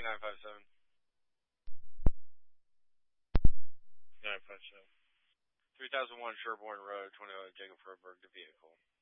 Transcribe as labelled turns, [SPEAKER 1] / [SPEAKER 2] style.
[SPEAKER 1] 957. 957. 3001 Sherborne Road, 20 Jacob Froberg, the vehicle.